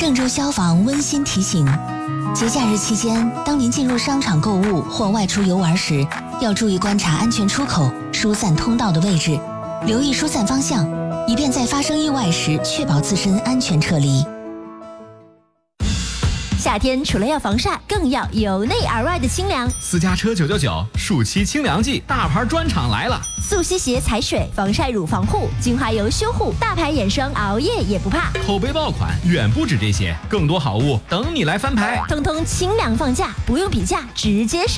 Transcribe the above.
郑州消防温馨提醒：节假日期间，当您进入商场购物或外出游玩时，要注意观察安全出口、疏散通道的位置，留意疏散方向，以便在发生意外时确保自身安全撤离。 夏天除了要防晒，更要由内而外的清凉。 私家车999暑期清凉季大牌专场来了， 速吸鞋踩水，防晒乳防护，精华油修护，大牌眼霜熬夜也不怕。 口碑爆款远不止这些，更多好物等你来翻牌， 通通清凉放价，不用比价，直接